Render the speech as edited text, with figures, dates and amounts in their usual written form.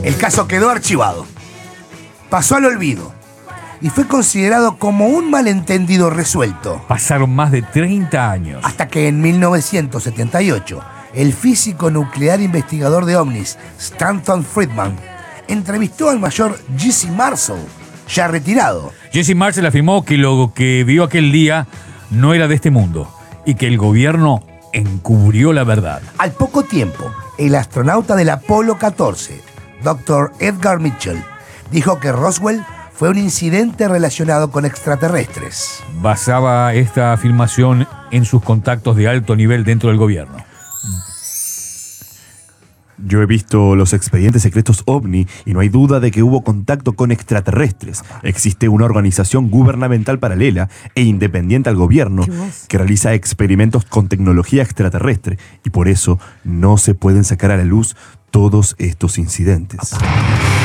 El caso quedó archivado. Pasó al olvido y fue considerado como un malentendido resuelto. Pasaron más de 30 años. Hasta que en 1978, el físico nuclear investigador de ovnis, Stanton Friedman, entrevistó al mayor Jesse Marcel, ya retirado. Jesse Marcel afirmó que lo que vio aquel día no era de este mundo y que el gobierno encubrió la verdad. Al poco tiempo, el astronauta del Apolo 14, Dr. Edgar Mitchell, dijo que Roswell fue un incidente relacionado con extraterrestres. Basaba esta afirmación en sus contactos de alto nivel dentro del gobierno. Yo he visto los expedientes secretos OVNI y no hay duda de que hubo contacto con extraterrestres. Existe una organización gubernamental paralela e independiente al gobierno que realiza experimentos con tecnología extraterrestre y por eso no se pueden sacar a la luz todos estos incidentes.